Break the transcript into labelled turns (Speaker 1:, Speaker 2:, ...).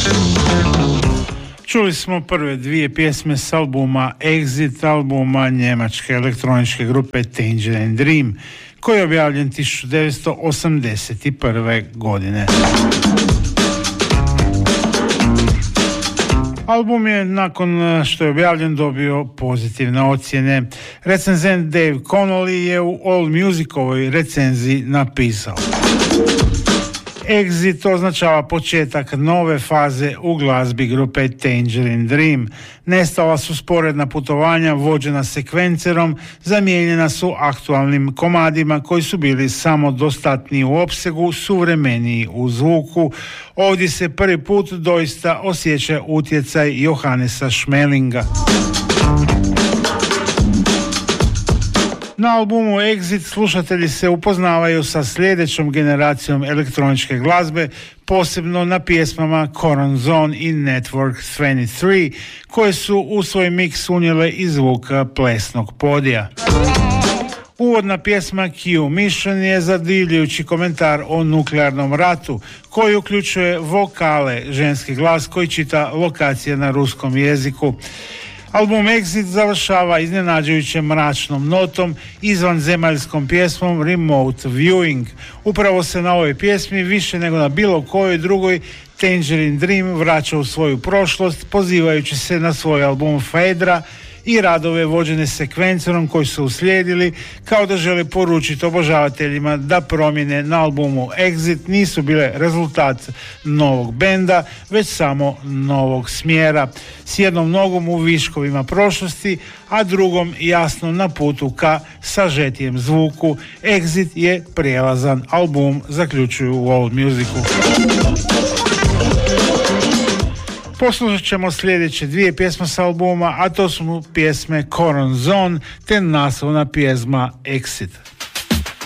Speaker 1: Čuli smo prve dvije pjesme s albuma Exit, albuma njemačke elektroničke grupe Tangerine Dream, koji je objavljen 1981. godine. Album je nakon što je objavljen dobio pozitivne ocjene. Recenzent Dave Connolly je u AllMusic-ovoj recenziji napisao: Exit označava početak nove faze u glazbi grupe Tangerine Dream. Nestala su sporedna putovanja vođena sekvencerom, zamijenjena su aktualnim komadima koji su bili samodostatniji u opsegu, suvremeniji u zvuku. Ovdje se prvi put doista osjeća utjecaj Johannesa Schmelinga. Na albumu Exit slušatelji se upoznavaju sa sljedećom generacijom elektroničke glazbe, posebno na pjesmama Corazon i Network 23, koje su u svoj miks unijele i zvuk plesnog podija. Uvodna pjesma Q Mission je zadivljujući komentar o nuklearnom ratu, koji uključuje vokale, ženski glas koji čita lokacije na ruskom jeziku. Album Exit završava iznenađujućem mračnom notom, izvanzemaljskom pjesmom Remote Viewing. Upravo se na ovoj pjesmi više nego na bilo kojoj drugoj Tangerine Dream vraća u svoju prošlost, pozivajući se na svoj album Fedra i radove vođene sekvencerom koji su uslijedili, kao da žele poručiti obožavateljima da promjene na albumu Exit nisu bile rezultat novog benda, već samo novog smjera, s jednom nogom u viškovima prošlosti, a drugom jasno na putu ka sažetijem zvuku. Exit je prijelazan album, zaključuju u AllMusicu. Poslušat ćemo sljedeće dvije pjesme s albuma, a to su pjesme Corazon te naslovna pjesma Exit.